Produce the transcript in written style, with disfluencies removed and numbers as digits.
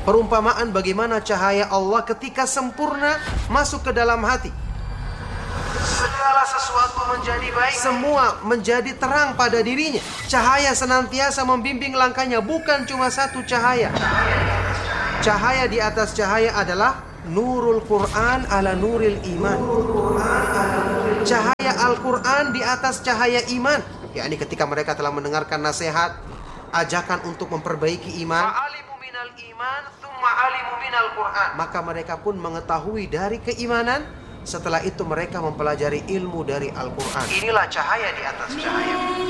Perumpamaan bagaimana cahaya Allah ketika sempurna masuk ke dalam hati. Segala sesuatu menjadi baik, semua menjadi terang pada dirinya. Cahaya senantiasa membimbing langkahnya, bukan cuma satu cahaya. Cahaya di atas cahaya adalah nurul Quran ala nuril iman. Cahaya Al-Quran di atas cahaya iman. Yakni ketika mereka telah mendengarkan nasihat, ajakan untuk memperbaiki iman, maka mereka pun mengetahui dari keimanan. Setelah itu mereka mempelajari ilmu dari Al-Quran. Inilah cahaya di atas cahaya.